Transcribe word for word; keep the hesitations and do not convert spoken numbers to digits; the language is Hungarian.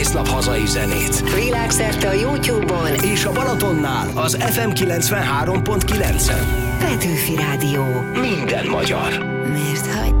egész nap hazai zenét. Világszerte a YouTube-on és a Balatonnál az ef em kilencvenhárom pont kilencen. Petőfi Rádió. Minden magyar. Miért hagy